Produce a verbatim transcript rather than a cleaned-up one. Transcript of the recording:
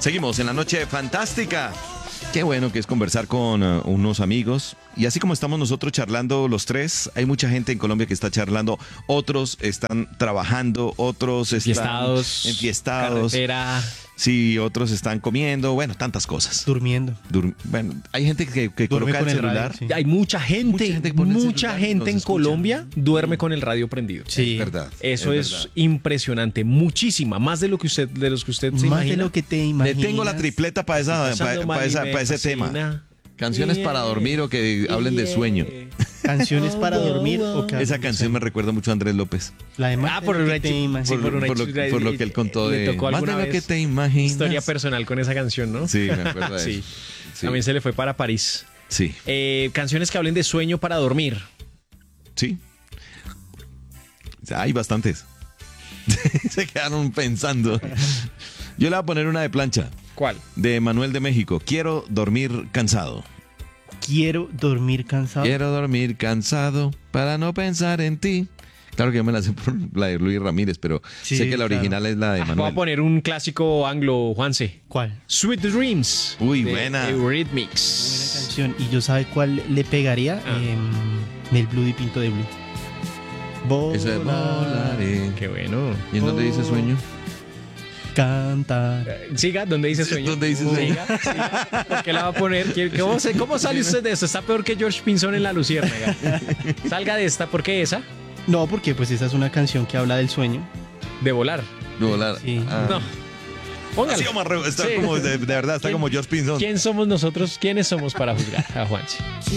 Seguimos en la noche fantástica. Qué bueno que es conversar con uh, unos amigos. Y así como estamos nosotros charlando los tres, hay mucha gente en Colombia que está charlando. Otros están trabajando, otros están Enfiestados, enfiestados. carretera. Sí, otros están comiendo, bueno, tantas cosas. Durmiendo. Dur- bueno, hay gente que, que Duerme coloca con el el radio, celular. sí. Hay mucha gente, Mucha gente que pone el mucha celular y gente nos en escucha. Colombia duerme con el radio prendido. Sí. Es verdad. Eso es, verdad. impresionante, muchísima, más de lo que usted, de los que usted se Más imagina. de lo que te Le imaginas. tengo la tripleta para esa, Pasando para mal y esa, me para ese tema. fascina. Canciones para dormir o que hablen de sueño. Canciones para dormir o que Esa canción me recuerda mucho a Andrés López. La de más Ah, de por lo el que te sí, imaginas. por una por, lo, historia- por lo que él contó le de tocó más de alguna lo que vez te imaginas. Historia personal con esa canción, ¿no? Sí, me acuerdo de Sí. eso. Sí. También se le fue para París. Sí, Eh, canciones que hablen de sueño para dormir. sí. Hay bastantes. Se quedaron pensando. Yo le voy a poner una de plancha, ¿Cuál? de Manuel de México. Quiero dormir cansado. Quiero dormir cansado. Quiero dormir cansado para no pensar en ti. Claro que yo me la sé por la de Luis Ramírez, pero Sí, sé que la claro. original es la de Ah, voy a Manuel. poner un clásico anglo, Juanse. ¿Cuál? Sweet Dreams. Uy, de buena. Eurythmics. Buena canción. ¿Y yo sabe cuál le pegaría? Ah. Em, el Blue y Pinto de Blue. Esa de Volar, volaré. Qué bueno. ¿Y en dónde dice sueño? cantar. Eh, Siga, ¿dónde dice sueño? ¿Dónde dice sueño? Siga, siga. ¿Por qué la va a poner? ¿Qué- ¿Cómo, se- cómo sale usted de esto? Está peor que George Pinzón en La Luciérnaga. Salga de esta, ¿por qué esa? No, porque pues esa es una canción que habla del sueño. De volar. De volar. Sí. Ah. No. Póngale. Así, Omar, está Sí. como de, de verdad, está ¿Quién- como George Pinzón. ¿Quién somos nosotros? ¿Quiénes somos para juzgar a Juanse?